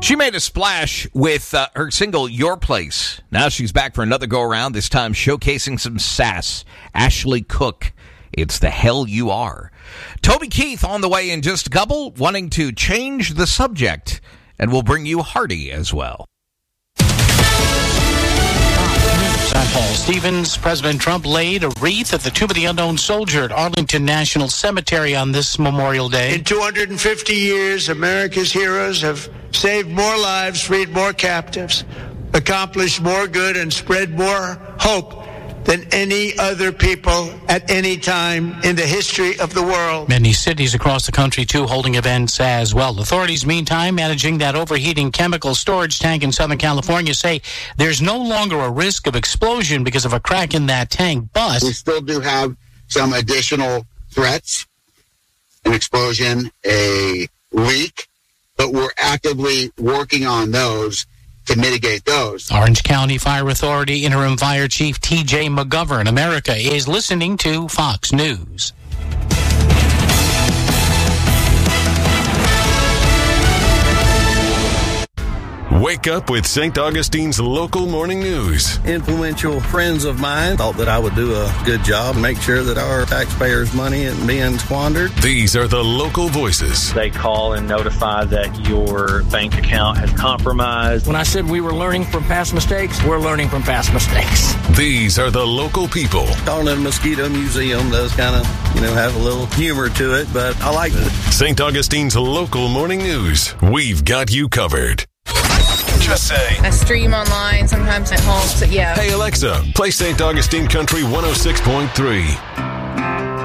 She made a splash with her single, Your Place. Now she's back for another go-around, this time showcasing some sass. Ashley Cook, it's The Hell You Are. Toby Keith on the way in just a couple, wanting to change the subject, and we'll bring you Hardy as well. I'm Paul Stevens. President Trump laid a wreath at the Tomb of the Unknown Soldier at Arlington National Cemetery on this Memorial Day. In 250 years, America's heroes have saved more lives, freed more captives, accomplished more good, and spread more hope than any other people at any time in the history of the world. Many cities across the country, too, holding events as well. Authorities, meantime, managing that overheating chemical storage tank in Southern California, say there's no longer a risk of explosion because of a crack in that tank, but we still do have some additional threats, an explosion, a leak, but we're actively working on those to mitigate those. Orange County Fire Authority Interim Fire Chief T.J. McGovern, America is listening to Fox News. Wake up with St. Augustine's local morning news. Influential friends of mine thought that I would do a good job, make sure that our taxpayers' money isn't being squandered. These are the local voices. They call and notify that your bank account has compromised. When I said we were learning from past mistakes, we're learning from past mistakes. These are the local people. Calling it a mosquito museum does kind of, have a little humor to it, but I like it. St. Augustine's local morning news. We've got you covered. Just say. I stream online, sometimes at home, so yeah. Hey, Alexa, play St. Augustine Country 106.3.